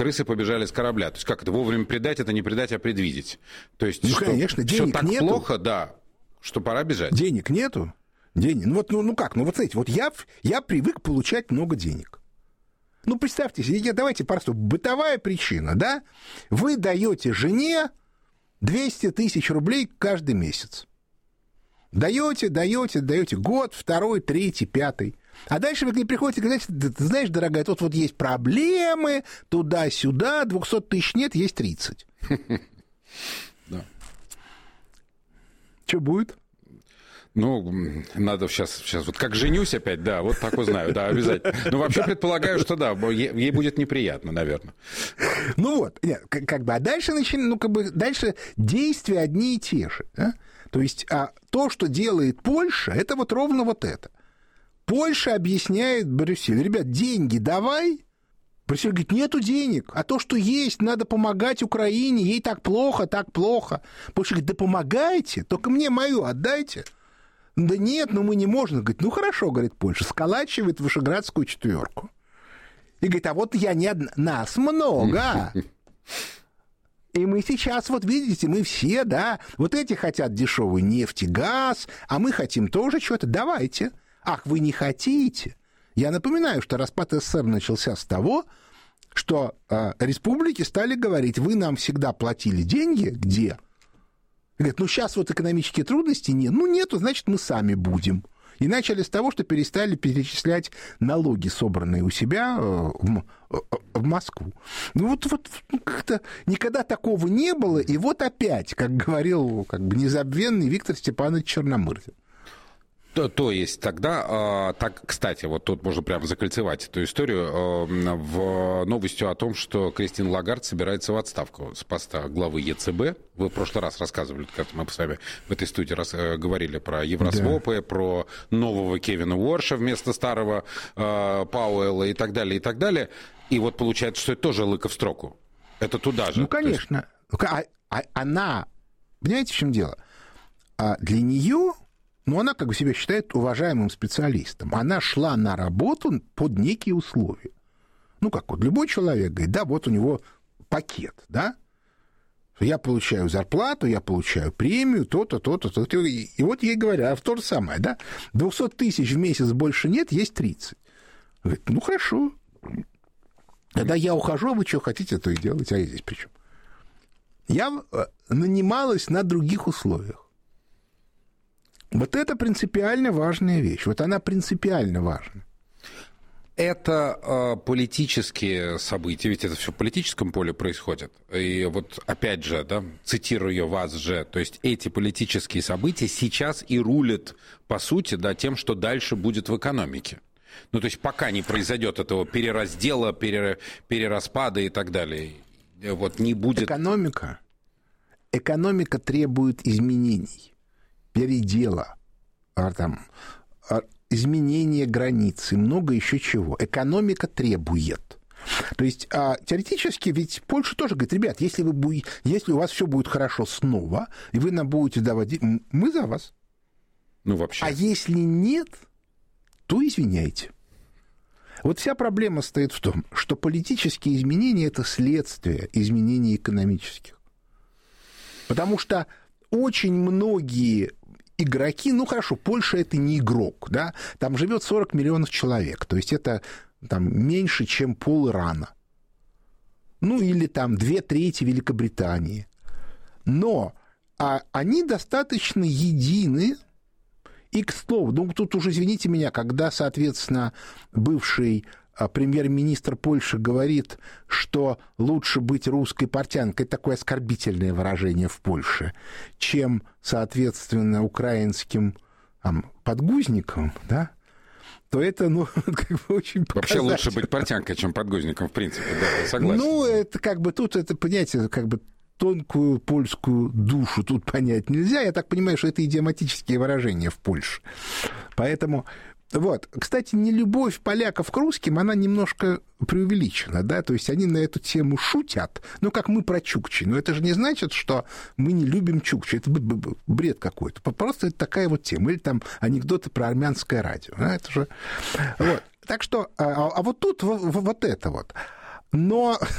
крысы побежали с корабля. То есть как это? Вовремя предать, это не предать, а предвидеть. То есть Ну, конечно, все денег так нету. плохо, да, что пора бежать. Денег нету. Денег. Ну как? Ну вот смотрите, вот я привык получать много денег. Ну, представьте себе, давайте просто бытовая причина, да? Вы даете жене 200 тысяч рублей каждый месяц. Даете год, второй, третий, пятый. А дальше вы к ней приходите и говорите, ты знаешь, дорогая, тут вот есть проблемы, туда-сюда, 200 тысяч нет, есть 30. Да. Что будет? Ну, надо сейчас вот как женюсь опять, да, вот так узнаю, да, обязательно. Ну, вообще предполагаю, что да, ей будет неприятно, наверное. Ну вот, нет, как бы, а дальше дальше действия одни и те же, да? То есть то, что делает Польша, это вот ровно вот это. Польша объясняет Брюсселю, ребят, деньги давай. Брюссель говорит, нету денег, а то, что есть, надо помогать Украине, ей так плохо, так плохо. Польша говорит, да помогайте, только мне мою отдайте. Да нет, мы не можем. Говорит, ну хорошо, говорит Польша, сколачивает Вышеградскую четверку. И говорит, а вот я не одна, нас много. И мы сейчас, вот видите, мы все, да, вот эти хотят дешевой нефти, газ, а мы хотим тоже что-то, давайте. Ах, вы не хотите? Я напоминаю, что распад СССР начался с того, что республики стали говорить, вы нам всегда платили деньги, где? Говорят, ну сейчас вот экономические трудности нет. Ну нету, значит, мы сами будем. И начали с того, что перестали перечислять налоги, собранные у себя в Москву. Ну вот как-то никогда такого не было. И вот опять, как говорил незабвенный Виктор Степанович Черномырдин. То есть тогда, так, кстати, вот тут можно прямо закольцевать эту историю в новостью о том, что Кристин Лагард собирается в отставку с поста главы ЕЦБ. Вы в прошлый раз рассказывали, как мы с вами в этой студии говорили про евросвопы, да, про нового Кевина Уорша вместо старого Пауэлла и так далее, и так далее. И вот получается, что это тоже лыка в строку. Это туда же. Ну, конечно. Она, понимаете, в чем дело? Для нее... Но она как бы себя считает уважаемым специалистом. Она шла на работу под некие условия. Ну, как вот любой человек говорит, да, вот у него пакет, да, я получаю зарплату, я получаю премию, то-то, то-то, то-то. И вот ей говорят, а то же самое, да, 200 тысяч в месяц больше нет, есть 30. Говорит, ну, хорошо. Когда я ухожу, вы что хотите, то и делайте, а я здесь при чем? Я нанималась на других условиях. Вот это принципиально важная вещь. Вот она принципиально важна. Это политические события, ведь это все в политическом поле происходит. И вот опять же, да, цитирую вас же, то есть эти политические события сейчас и рулят, по сути, да, тем, что дальше будет в экономике. Ну, то есть пока не произойдет этого перераздела, перераспада и так далее, вот не будет... Экономика требует изменений. Передела, изменения границ и много еще чего. Экономика требует. То есть теоретически ведь Польша тоже говорит, ребят, если у вас все будет хорошо снова, и вы нам будете давать, мы за вас. Ну, вообще. А если нет, то извиняйте. Вот вся проблема стоит в том, что политические изменения – это следствие изменений экономических. Потому что очень многие игроки, ну хорошо, Польша это не игрок, да, там живет 40 миллионов человек, то есть это там меньше, чем пол Ирана, ну или там 2/3 Великобритании, но они достаточно едины, и, к слову, ну тут уже, извините меня, когда, соответственно, бывший премьер-министр Польши говорит, что лучше быть русской портянкой, это такое оскорбительное выражение в Польше, чем, соответственно, украинским подгузником, да, то это, ну, как бы очень показательно. Вообще лучше быть портянкой, чем подгузником, в принципе, да, согласен. Ну, это как бы тут, это, понимаете, как бы тонкую польскую душу тут понять нельзя. Я так понимаю, что это идиоматические выражения в Польше. Поэтому... Вот. Кстати, нелюбовь поляков к русским, она немножко преувеличена, да, то есть они на эту тему шутят, ну, как мы про чукчи, но это же не значит, что мы не любим чукчи, это бред какой-то, просто это такая вот тема, или там анекдоты про армянское радио, да? Это же... Вот. Так что, вот тут вот это вот. Но